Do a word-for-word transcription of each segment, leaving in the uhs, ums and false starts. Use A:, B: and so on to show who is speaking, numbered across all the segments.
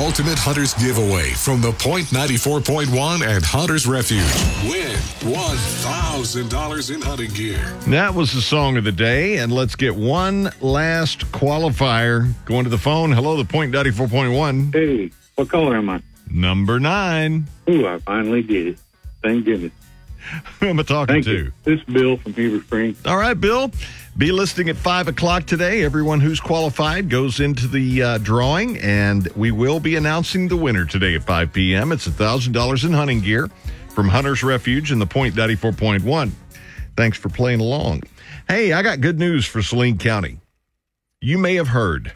A: Ultimate Hunters giveaway from the Point ninety-four point one and Hunters Refuge. Win one thousand dollars in hunting gear.
B: That was the song of the day, and let's get one last qualifier going to the phone. Hello, the Point ninety-four point one.
C: Hey, what color am I?
B: Number nine.
C: Ooh, I finally did it. Thank goodness.
B: Who am I talking
C: Thank
B: to?
C: you. This is Bill from Heber Springs.
B: All right, Bill. Be listing at five o'clock today. Everyone who's qualified goes into the uh, drawing, and we will be announcing the winner today at five p.m. It's one thousand dollars in hunting gear from Hunters Refuge and the Point ninety-four point one. Thanks for playing along. Hey, I got good news for Saline County. You may have heard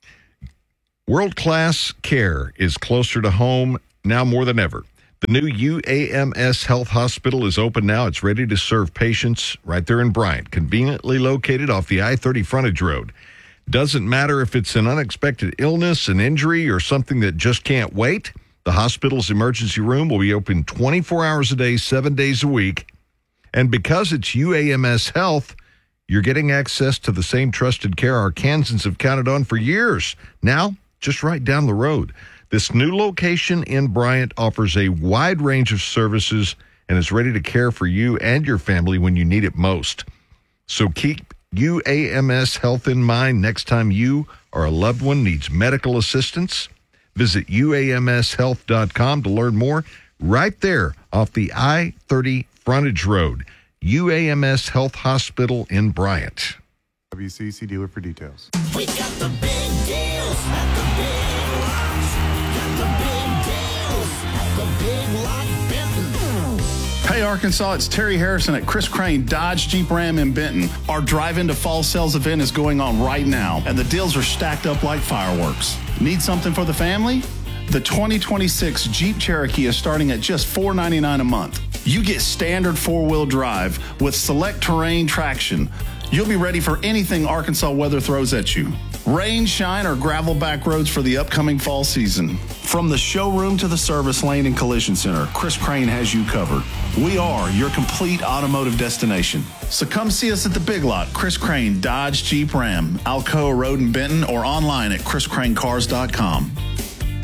B: world-class care is closer to home now more than ever. The new U A M S Health Hospital is open now. It's ready to serve patients right there in Bryant, conveniently located off the I thirty frontage road. Doesn't matter if it's an unexpected illness, an injury, or something that just can't wait. The hospital's emergency room will be open twenty-four hours a day, seven days a week. And because it's U A M S Health, you're getting access to the same trusted care Arkansans have counted on for years. Now, just right down the road. This new location in Bryant offers a wide range of services and is ready to care for you and your family when you need it most. So keep U A M S Health in mind next time you or a loved one needs medical assistance. Visit U A M S health dot com to learn more. Right there off the I thirty frontage road. U A M S Health Hospital in Bryant.
D: W C C dealer for details.
E: We got the big deals at the big lots. Got the big deals at the big lot Benton.
F: Hey Arkansas, it's Terry Harrison at Chris Crane Dodge Jeep Ram in Benton. Our drive into fall sales event is going on right now, and the deals are stacked up like fireworks. Need something for the family? The twenty twenty-six Jeep Cherokee is starting at just four ninety-nine a month. You get standard four-wheel drive with select terrain traction. You'll be ready for anything Arkansas weather throws at you. Rain, shine, or gravel back roads for the upcoming fall season. From the showroom to the service lane and collision center, Chris Crane has you covered. We are your complete automotive destination. So come see us at the Big Lot, Chris Crane Dodge Jeep Ram, Alcoa Road in Benton, or online at chris crane cars dot com.